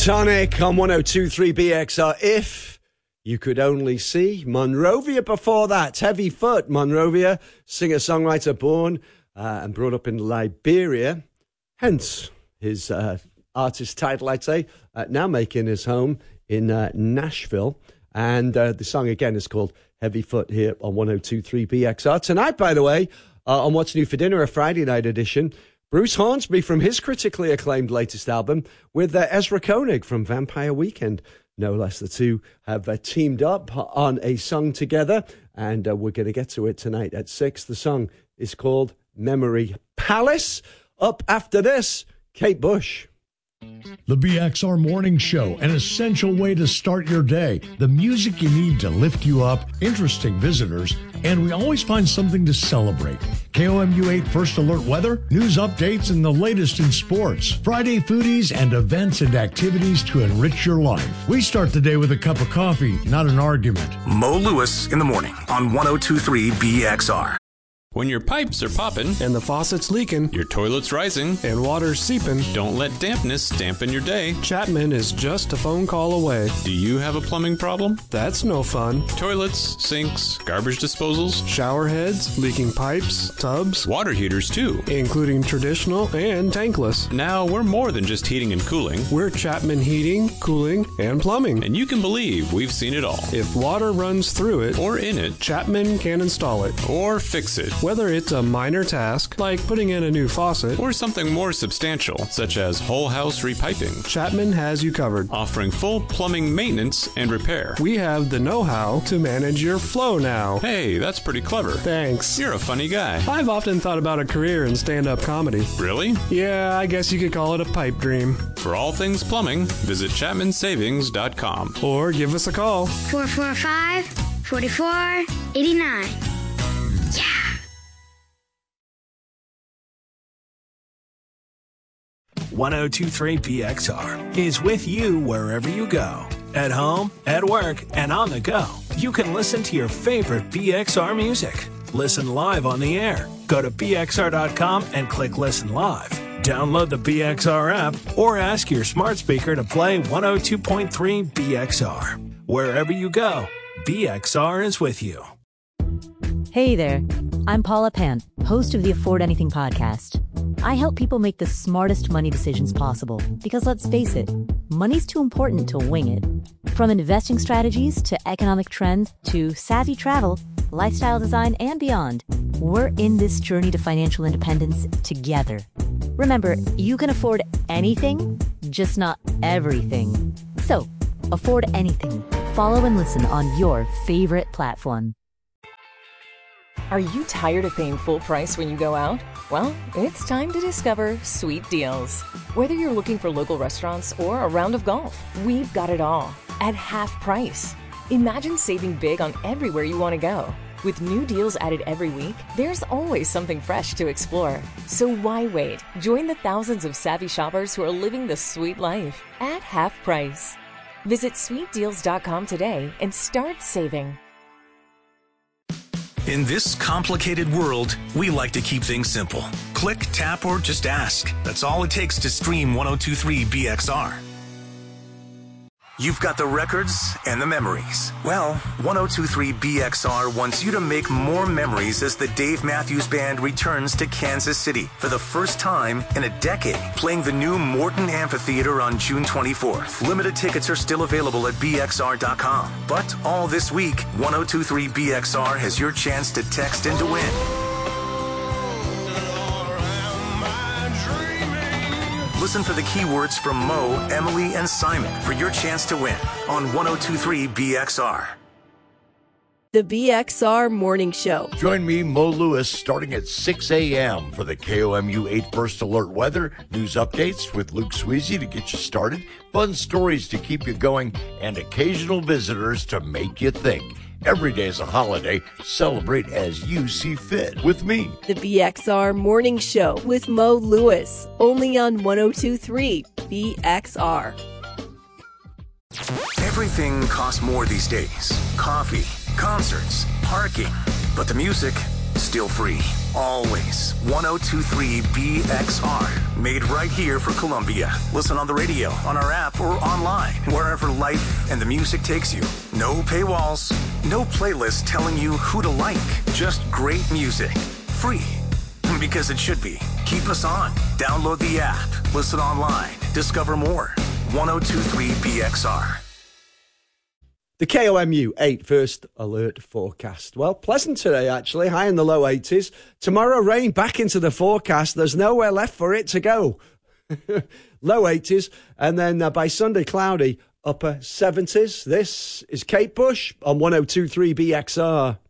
Tonic on 102.3 BXR. If you could only see. Monrovia before that. Heavy Foot. Monrovia, singer-songwriter, born and brought up in Liberia. Hence his artist title, I'd say. Now making his home in Nashville. And the song, again, is called Heavy Foot here on 102.3 BXR. Tonight, by the way, on What's New for Dinner, a Friday night edition, Bruce Hornsby from his critically acclaimed latest album with Ezra Koenig from Vampire Weekend. No less, the two have teamed up on a song together, and we're going to get to it tonight at 6. The song is called Memory Palace. Up after this, Kate Bush. The BXR Morning Show, an essential way to start your day. The music you need to lift you up, interesting visitors, and we always find something to celebrate. KOMU 8 First Alert weather, news updates, and the latest in sports. Friday foodies and events and activities to enrich your life. We start the day with a cup of coffee, not an argument. Mo Lewis in the morning on 102.3 BXR. When your pipes are popping, and the faucet's leaking, your toilet's rising, and water's seeping, don't let dampness dampen your day. Chapman is just a phone call away. Do you have a plumbing problem? That's no fun. Toilets, sinks, garbage disposals, shower heads, leaking pipes, tubs, water heaters too, including traditional and tankless. Now we're more than just heating and cooling. We're Chapman Heating, Cooling, and Plumbing. And you can believe we've seen it all. If water runs through it, or in it, Chapman can install it. Or fix it. Whether it's a minor task, like putting in a new faucet, or something more substantial, such as whole house repiping, Chapman has you covered, offering full plumbing maintenance and repair. We have the know-how to manage your flow now. Hey, that's pretty clever. Thanks. You're a funny guy. I've often thought about a career in stand-up comedy. Really? Yeah, I guess you could call it a pipe dream. For all things plumbing, visit ChapmanSavings.com. Or give us a call. 445-4489. Yeah! 102.3 BXR is with you wherever you go. At home, at work, and on the go. You can listen to your favorite BXR music. Listen live on the air. Go to BXR.com and click Listen Live. Download the BXR app or ask your smart speaker to play 102.3 BXR. Wherever you go, BXR is with you. Hey there, I'm Paula Pant, host of the Afford Anything podcast. I help people make the smartest money decisions possible because, let's face it, money's too important to wing it. From investing strategies to economic trends to savvy travel, lifestyle design, and beyond, we're in this journey to financial independence together. Remember, you can afford anything, just not everything. So, afford anything. Follow and listen on your favorite platform. Are you tired of paying full price when you go out? Well, it's time to discover Sweet Deals. Whether you're looking for local restaurants or a round of golf, we've got it all at half price. Imagine saving big on everywhere you want to go. With new deals added every week, there's always something fresh to explore. So why wait? Join the thousands of savvy shoppers who are living the sweet life at half price. Visit sweetdeals.com today and start saving. In this complicated world, we like to keep things simple. Click, tap, or just ask. That's all it takes to stream 102.3 BXR. You've got the records and the memories. Well, 102.3 BXR wants you to make more memories as the Dave Matthews Band returns to Kansas City for the first time in a decade, playing the new Morton Amphitheater on June 24th. Limited tickets are still available at BXR.com. But all this week, 102.3 BXR has your chance to text and to win. Listen for the keywords from Mo, Emily, and Simon for your chance to win on 102.3 BXR. The BXR Morning Show. Join me, Mo Lewis, starting at 6 a.m. for the KOMU 8 First Alert weather, news updates with Luke Sweezy to get you started, fun stories to keep you going, and occasional visitors to make you think. Every day is a holiday. Celebrate as you see fit with me. The BXR Morning Show with Mo Lewis, only on 102.3 BXR. Everything costs more these days. Coffee, concerts, parking. But the music still still free. Always 102.3 BXR. Made right here for Columbia. Listen on the radio, on our app, or online. Wherever life and the music takes you. No paywalls. No playlist telling you who to like. Just great music. Free. Because it should be. Keep us on. Download the app. Listen online. Discover more. 102.3 BXR. The KOMU 8 first alert forecast. Well, pleasant today, actually. High in the low 80s. Tomorrow, rain back into the forecast. There's nowhere left for it to go. Low 80s. And then by Sunday, cloudy, upper 70s. This is Kate Bush on 102.3 BXR.